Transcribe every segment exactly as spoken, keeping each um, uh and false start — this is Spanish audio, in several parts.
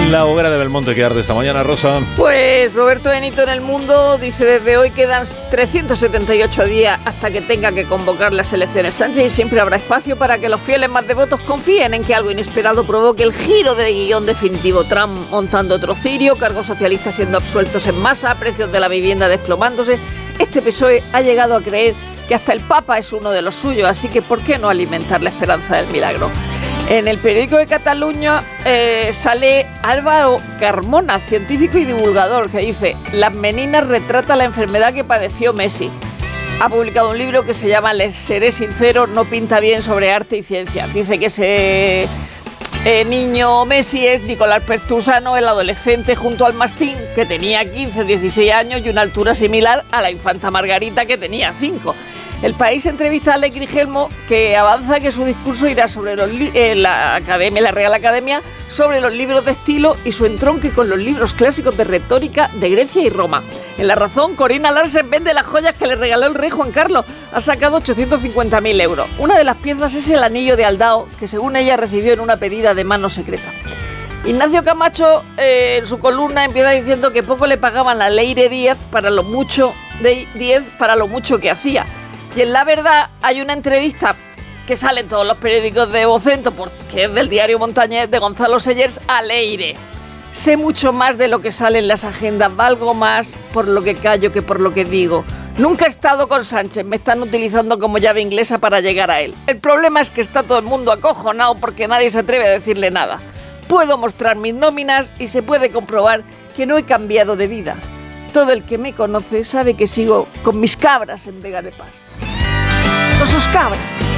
La hoguera de Belmonte que arde esta mañana, Rosa. Pues Roberto Benito en El Mundo dice: desde hoy quedan trescientos setenta y ocho días hasta que tenga que convocar las elecciones Sánchez y siempre habrá espacio para que los fieles más devotos confíen en que algo inesperado provoque el giro de guión definitivo. Trump montando otro cirio, cargos socialistas siendo absueltos en masa, precios de la vivienda desplomándose. Este P S O E ha llegado a creer que hasta el Papa es uno de los suyos, así que ¿por qué no alimentar la esperanza del milagro? En el periódico de Cataluña eh, sale Álvaro Carmona, científico y divulgador, que dice: Las Meninas retrata la enfermedad que padeció Messi. Ha publicado un libro que se llama Les seré sincero, no pinta bien sobre arte y ciencia. Dice que ese eh, niño Messi es Nicolás Pertusano, el adolescente junto al mastín, que tenía quince o dieciséis años y una altura similar a la infanta Margarita, que tenía cinco. El País entrevista a Alex Grigelmo, que avanza que su discurso irá sobre los li- eh, la Academia, la Real Academia, sobre los libros de estilo y su entronque con los libros clásicos de retórica de Grecia y Roma. En La Razón, Corina Larsen vende las joyas que le regaló el rey Juan Carlos. Ha sacado ochocientos cincuenta mil euros. Una de las piezas es el anillo de Aldao, que según ella recibió en una pedida de mano secreta. Ignacio Camacho, eh, en su columna, empieza diciendo que poco le pagaban a Leire Díez para lo mucho de Díez para lo mucho que hacía. Y en La Verdad hay una entrevista que sale en todos los periódicos de Vocento, porque es del diario Montañés, de Gonzalo Sellers a Leire. Sé mucho más de lo que sale en las agendas, valgo más por lo que callo que por lo que digo. Nunca he estado con Sánchez, me están utilizando como llave inglesa para llegar a él. El problema es que está todo el mundo acojonado porque nadie se atreve a decirle nada. Puedo mostrar mis nóminas y se puede comprobar que no he cambiado de vida. Todo el que me conoce sabe que sigo con mis cabras en Vega de Paz. Con sus cabras.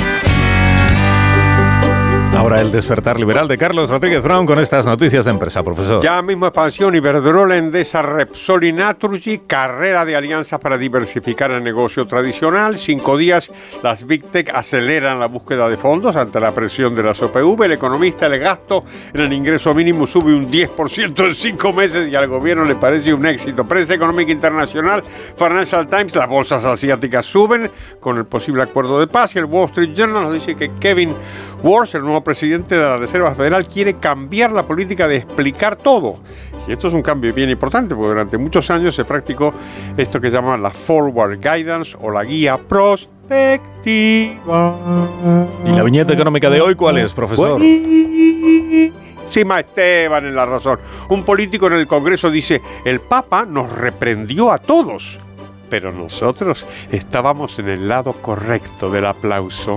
Ahora el despertar liberal de Carlos Rodríguez Brown con estas noticias de empresa, profesor. Ya mismo expansión Iberdrola, Endesa, Repsol y Naturgy, carrera de alianzas para diversificar el negocio tradicional. Cinco días, las Big Tech aceleran la búsqueda de fondos ante la presión de las O P V. El economista, el gasto en el ingreso mínimo sube un diez por ciento en cinco meses y al gobierno le parece un éxito. Prensa económica internacional, Financial Times, las bolsas asiáticas suben con el posible acuerdo de paz y el Wall Street Journal nos dice que Kevin Warsh, el nuevo presidente de la Reserva Federal, quiere cambiar la política de explicar todo. Y esto es un cambio bien importante, porque durante muchos años se practicó esto que llaman la Forward Guidance o la guía prospectiva. ¿Y la viñeta económica de hoy cuál es, profesor? Sima Esteban en La Razón. Un político en el Congreso dice: el Papa nos reprendió a todos, pero nosotros estábamos en el lado correcto del aplauso.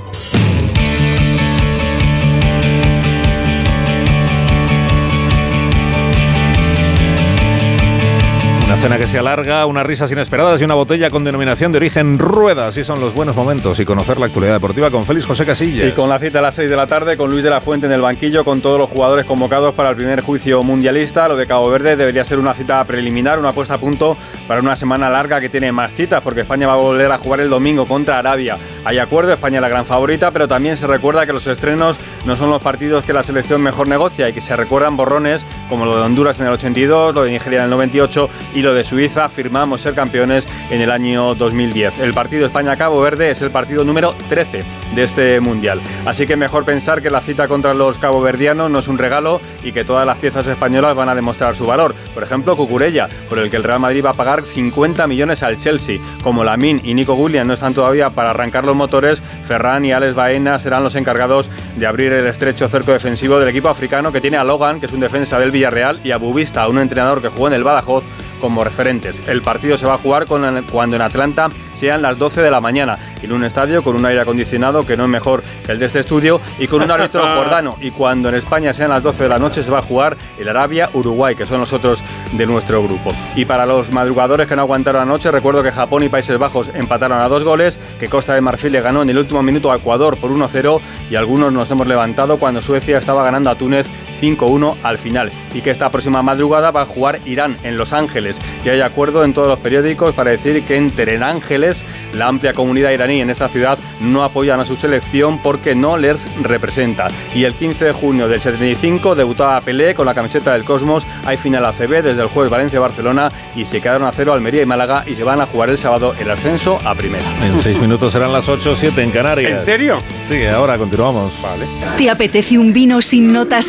Una cena que se alarga, unas risas inesperadas y una botella con denominación de origen Rueda. Así son los buenos momentos y conocer la actualidad deportiva con Félix José Casillas. Y con la cita a las seis de la tarde con Luis de la Fuente en el banquillo, con todos los jugadores convocados para el primer juicio mundialista. Lo de Cabo Verde debería ser una cita preliminar, una puesta a punto para una semana larga que tiene más citas, porque España va a volver a jugar el domingo contra Arabia. Hay acuerdo, España es la gran favorita, pero también se recuerda que los estrenos no son los partidos que la selección mejor negocia y que se recuerdan borrones como lo de Honduras en el ochenta y dos, lo de Nigeria en el noventa y ocho y lo de Suiza, firmamos ser campeones en el año dos mil diez. El partido España-Cabo Verde es el partido número trece de este Mundial. Así que mejor pensar que la cita contra los caboverdianos no es un regalo y que todas las piezas españolas van a demostrar su valor. Por ejemplo, Cucurella, por el que el Real Madrid va a pagar cincuenta millones al Chelsea. Como Lamine y Nico Williams no están todavía para arrancar los motores, Ferran y Alex Baena serán los encargados de abrir el estrecho cerco defensivo del equipo africano, que tiene a Logan, que es un defensa del Villarreal, y a Bubista, un entrenador que jugó en el Badajoz, como referentes. El partido se va a jugar con, cuando en Atlanta sean las doce de la mañana, en un estadio con un aire acondicionado que no es mejor que el de este estudio y con un árbitro jordano. Y cuando en España sean las doce de la noche se va a jugar el Arabia-Uruguay, que son los otros de nuestro grupo. Y para los madrugadores que no aguantaron anoche, recuerdo que Japón y Países Bajos empataron a dos goles, que Costa de Marfil le ganó en el último minuto a Ecuador por uno cero y algunos nos hemos levantado cuando Suecia estaba ganando a Túnez cinco uno al final, y que esta próxima madrugada va a jugar Irán en Los Ángeles. Y hay acuerdo en todos los periódicos para decir que en Ángeles la amplia comunidad iraní en esta ciudad no apoyan a su selección porque no les representa. Y el quince de junio del setenta y cinco debutaba Pelé con la camiseta del Cosmos. Hay final A C B desde el jueves Valencia-Barcelona y se quedaron a cero Almería y Málaga y se van a jugar el sábado el ascenso a primera. En seis minutos serán las ocho, siete en Canarias. ¿En serio? Sí, ahora continuamos. Vale. ¿Te apetece un vino sin notas